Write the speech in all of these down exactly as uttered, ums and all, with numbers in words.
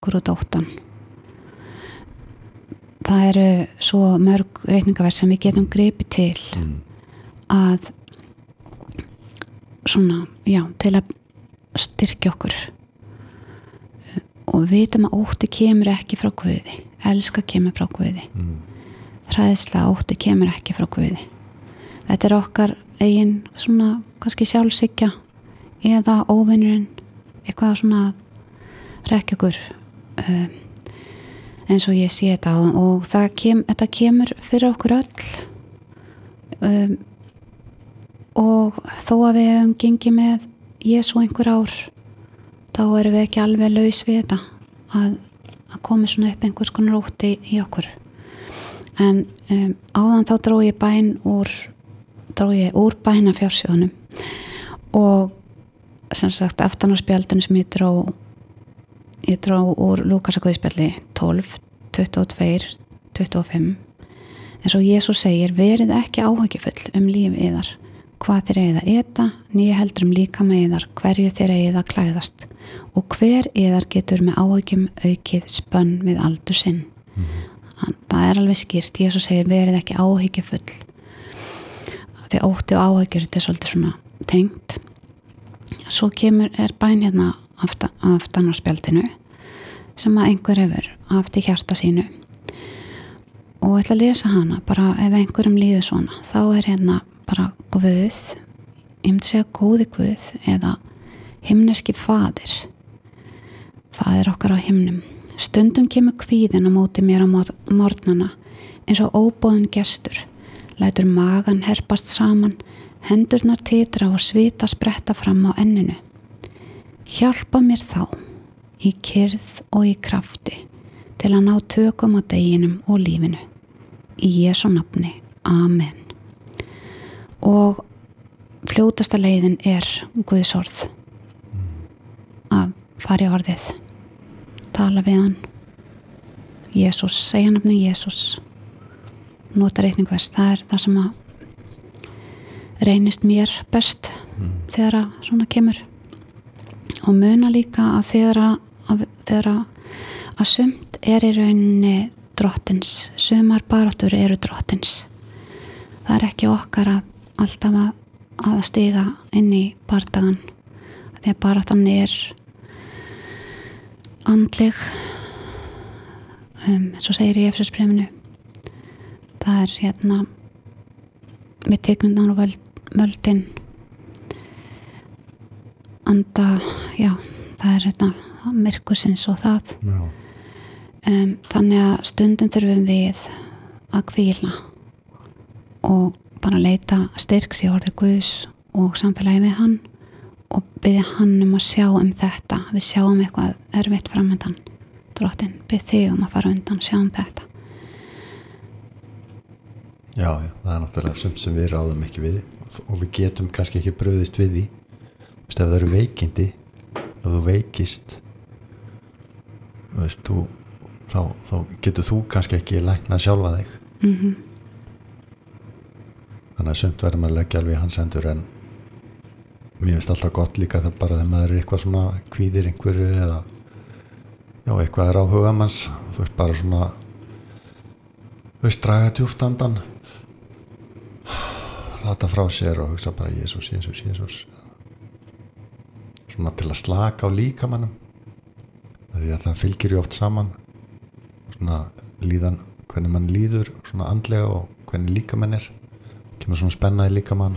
okkur út óttan. Það eru svo mörg reikningaverð sem við getum gripið til mm. að svona, já, til að styrkja okkur og við vitum að ótti kemur ekki frá Guði, elska kemur frá Guði mm. hræðsla ótti kemur ekki frá Guði. Þetta er okkar eigin svona kannski sjálfshyggja eða óvinurinn eitthvað svona rekja okkur um, eins og ég sé þetta og, og það kem, þetta kemur fyrir okkur öll um, og þó að við hefum gengið með Jesú einhver ár þá erum við ekki alveg laus við þetta að, að komi svona upp einhvers konar ótti í okkur en um, áðan þá dró ég bæn úr dró ég úr bænafjársjóðunum og sem sagt aftan á spjaldinu sem ég dró ég dró úr Lúkasarguðspjalli tólf, tuttugu og tvö, tuttugu og fimm en svo Jesús segir verið ekki áhyggjufull um líf yðar hvað þér eigið að eta, nýja heldur um líkama yðar, hverju þér eigið að klæðast og hver yðar getur með áhyggjum aukið spönn við aldur sinn. Mm. Það er alveg skýrt, Jesús segir verið ekki áhyggjufull. Þegar ótti og áhyggjur, þetta er svolítið svona tengt. Svo kemur, er bæn hérna aftan, aftan á spjaldinu sem að einhver hefur haft í hjarta sínu og ég ætla að lesa hana, bara ef einhverjum líður svona, þá er hérna bara Guð, ég myndi segja góði Guð eða himneski faðir faðir okkar á himnum stundum kemur kvíðin á móti mér á morgnana eins og óboðinn gestur lætur magan herpast saman hendurnar titra og svita spretta fram á enninu hjálpa mér þá í kyrrð og í krafti til að ná tökum á deginum og lífinu í Jesú nafni, amen og fljótasta leiðin er Guðs orð að fara í orðið tala við hann Jesús, segja nafni Jesús nota reikningvers, það er það sem að reynist mér best mm. þegar að svona kemur og muna líka að þegar að, að, þegar að, að sumt er í rauninni drottins, sumar baráttur eru drottins það er ekki okkar að alltaf að, að stiga inn í bardagan því að baráttan er andleg um, eins og segir í Efesbréfinu það er hérna við teiknundar og völd, völdin anda já, það er hérna myrkursins og það um, þannig að stundum þurfum við að hvíla og bara leita styrks í orði Guðs og samfélagi við hann og biðja hann um að sjá um þetta við sjáum eitthvað erfitt framöndan drottin, bið þig um að fara undan sjá um þetta Já, já, það er náttúrulega sumt sem við ráðum ekki við og við getum kannski ekki brugðist við því ef það eru veikindi ef þú veikist veist, þú, þá, þá getur þú kannski ekki læknað sjálfa þig mhm þannig að sumt verður maður að leggja alveg í hans hendur en mér finnst alltaf gott líka það bara þegar maður er eitthvað svona kvíðir einhverju eða já, eitthvað er á hugamanns þú veist bara svona þú veist draga djúpt andan láta frá sér og hugsa bara Jesús, Jesús, Jesús svona til að slaka á líkamannum því að það fylgir ju oft saman svona líðan hvernig mann líður svona andlega og hvernig líkamann er kemur svona spenna í líkamann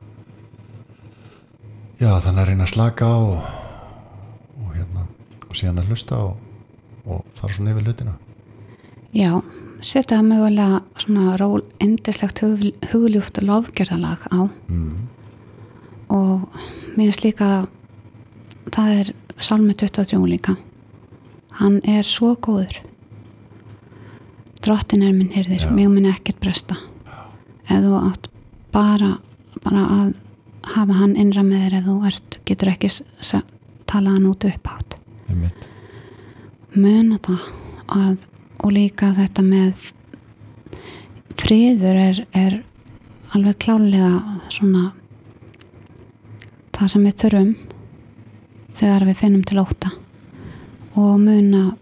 já þannig að reyna að slaka á og, og hérna og síðan að hlusta og, og fara svona yfir hlutina Já, setja mögulega svona ról endislegt hug, hugljúft og lofgjörðalag á mm. og mér finnst líka það er Sálmi tuttugu og þrjú líka hann er svo góður drottin er minn hirðir mig mun ekkert bresta ef þú átt bara, bara að hafa hann innra með þér ef þú ert, getur ekki tala hann út upphátt muna það að, og líka þetta með friður er, er alveg klárlega svona það sem við þurfum þegar við finnum til ótta og muna